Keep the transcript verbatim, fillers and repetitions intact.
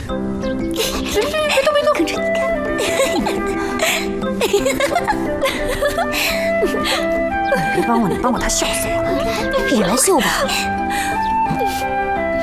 别动别动，跟着你看。 你别帮我，你帮我，他笑死我了。 我来秀吧。